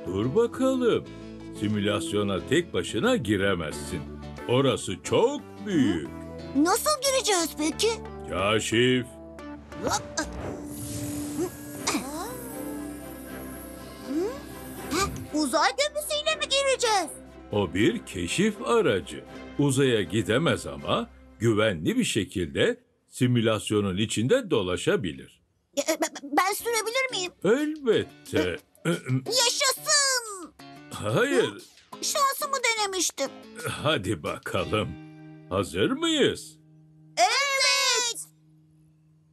Dur bakalım. Simülasyona tek başına giremezsin. Orası çok büyük. Nasıl gireceğiz peki? Kaşif, Uzay gemisiyle mi gireceğiz? o bir keşif aracı. Uzaya gidemez ama güvenli bir şekilde simülasyonun içinde dolaşabilir. Ben sürebilir miyim? Elbette. Yaşasın! Hayır, Şansımı denemiştim. hadi bakalım. Hazır mıyız?